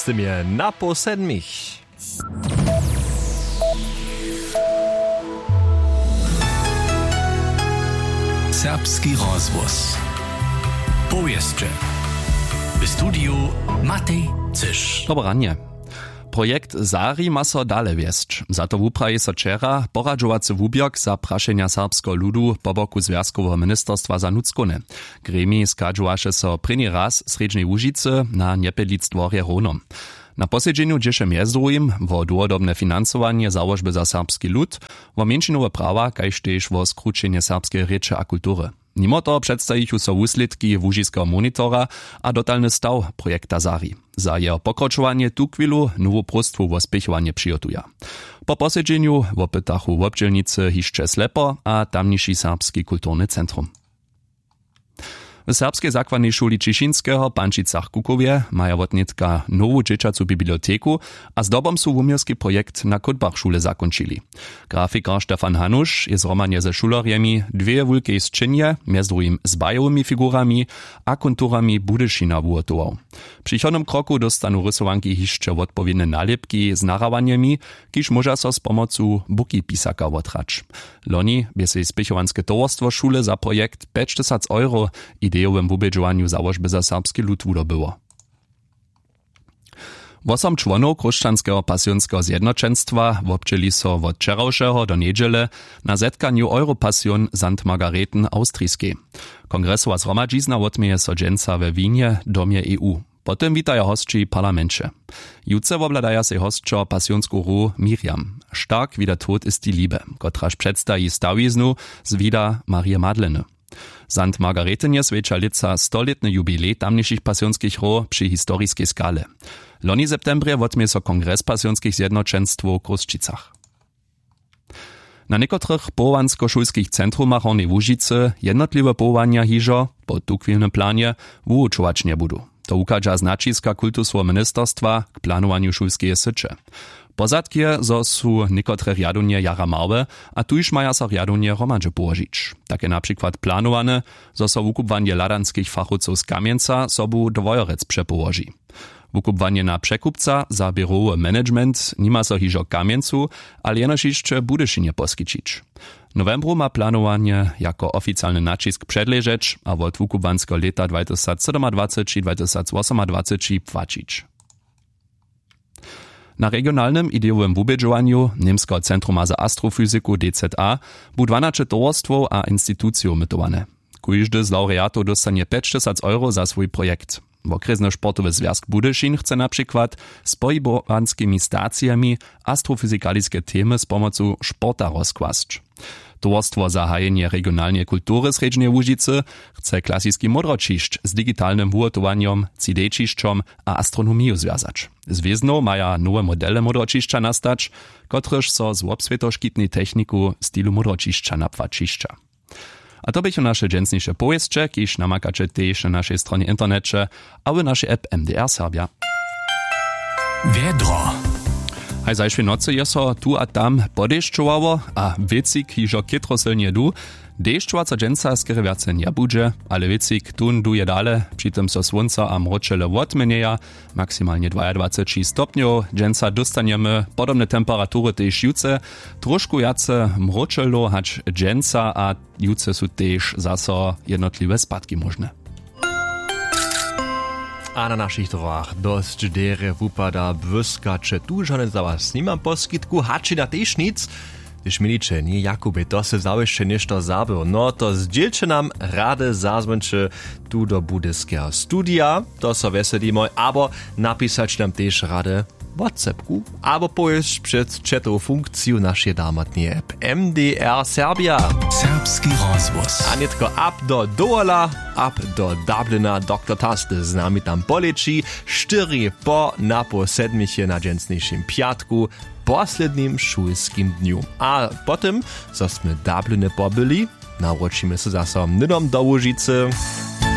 z tym je na po 7. Serbski rozwóz. Powieszcze. W studiu Matej Cysz. Dobranie. Projekt Zari ma so dale wiesć. Za to wupraje so wczera poradžovacy wubiok za prašenja serbskiego ludu po boku Związkowego Ministerstwa za nuckone. Gremi skadžovaše so první raz srednej Łužice na Niepedlic dworje Ronom. Na posiedzeniu dziesze mjezdrujem wo dłodobne finansowanie założby za serbski lud, wo menšinowe prawa, kaž tež wo skručenje serbskiej rječe a kultury. Mimo to przedstawichu so wusledki łužiského monitora a dotalny staw projekta Zari. Za jeho pokročovanie tu chwilu nowu prostwu wo spěchovanie přijotuja. Po posiedzeniu wopytachu wobdźelnicy hišće Slepo a tamniši serbski kulturny centrum. W serbskiej zakładnej szuli Ciszynskiego Pančicach Kukowie maja wotnitka nową dzieciacu biblioteku, a zdobom su wumirski projekt na Kutbach szule zakończyli. Grafikar Stefan Hanusz je zromanie ze šulerjemi dwie wulkie sčinje, między drugim z bajowymi figurami a konturami Budyšina wuotował. W przychodnym kroku dostanu rysowanki hišće odpowiedne nalepki z narawaniami, kiż może so z pomocą buki pisaka wotrać. Loni bie se spěchovanské towarstwo szule za projekt 50 € idejowym wubedżowaniu założby za serbski lud wudobyło. 8 członów Kruščanského pasjonského zjednoczenstwa wobdźeli so od wczorajszego do niedziele na zetkaniu Europasjon St. Margareten Austrijskiej. Kongresowa zhromadźizna wotmieje so dżęca we Winie, domie EU. Potem witaja hostči parlamencie. Jutce wobladaja se hostčo pasjonsku ru Miriam. Stark wie der Tod ist die Liebe, kotraž předstají stawiznu z vida Marie Madleny. St. Margaretin je sveča lica 100-letny jubilej tamniejszych pasjonskich ro przy historijskiej skale. Loni septembrze wotmie so kongres pasjonskich zjednoczenstwo w Kruščicach. Na niekotrych połowansko-szulskich centrumach Hornej Łužicy jednotliwe połowanja hižo po tukwilnym planie wuučować nie budu. To ukaża značiska kultusowego ministerstwa k planowaniu szulskie sycze. Pozadkie zo su niekotre riadunie jara małe, a tuż maja so riadunie romadže położyć. Takie na przykład planowane, zo so wukupwanie ladanskich fachowców z Kamienca sobu dwojorec przepołoży. Wukupwanie na przekupca za biurowy management nima so hižo Kamiencu, ale jenoż jeszcze Budyšinie poskičić. Novembru ma planowanie jako oficjalny nacisk przedleżeć, a od wukupanskiego leta 2027-2028 płacić. Na regionalnym idejowym wubedżowaniu Niemskiego Centrum za Astrofizyku DZA bu 12 towarstwów a instytucjów mytowane. Każdy z laureatów dostanie 50 € za swój projekt. Okresny sportowy związek Budyšin chce na przykład z pojibowanskimi stacjami astrofizykaliskie temy z pomocą sporta rozkłasć. Towarstwo za hajenie regionalnej kultury z Srednej Łužicy chce klasyjski modročišć z digitalnym wuotowaniem, CD-čišćom a astronomią związać. Zwiezno maja nowe modele modročišća nastać, kotryż so z obswietoškitnej techniku stylu modročišća napłačišća. A to były nasze dżęsniejsze powieszcze, kiż namakacie też na naszej stronie internecie, a w naszej app MDR Serbia. Wiedro. Hej, zajszły nocy je so tu a tam podešćowało, a wiecik hižo kitro silnie du, dešćovaca dżęca skrywiace nie budże, ale wiecik tun duje dale, přitom so słonca a mročele wotmenieja, maksymalnie 22 stopniów, dżęca dostaniemy podobne temperatury też jutce, troszku jace mročelo hać dżęca, a jutce su też zaso jednotliwe spadki możne. A na našich drogách dosť dere wupada błyskacze tu, žane za was nimam poskitku, hači na tež nic. Když milíče, nie Jakube, to se zaujšte nešto zabil. No to zdieľče nam rade zazvonče tu do budyského studia, to so veselimo, abo napísać nam tež rade WhatsAppku, abo poješť před četovú funkciu našej dámatnej app MDR Serbia. Serbski rozwóz. A netko up do Dola, up do Dublina, Dr. Tasty z nami tam polečí, 4 po napo 7 na dżęsniejszym piatku, poslednim šulskim dniu. A potem, co sme Dublinie pobyli, nawrócimy się za sobą nydom do Łužicy.